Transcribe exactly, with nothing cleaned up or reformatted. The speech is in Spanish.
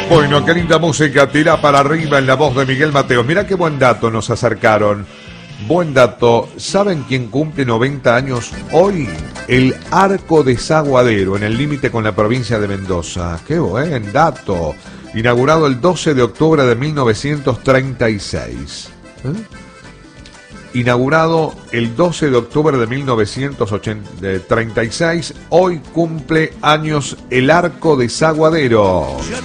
Bueno, qué linda música, tira para arriba en la voz de Miguel Mateos. Mira qué buen dato nos acercaron. Buen dato. ¿Saben quién cumple noventa años hoy? El Arco Desaguadero, en el límite con la provincia de Mendoza. Qué buen dato. Inaugurado el doce de octubre de mil novecientos treinta y seis. ¿Eh? Inaugurado el doce de octubre de mil novecientos treinta y seis, hoy cumple años el Arco Desaguadero.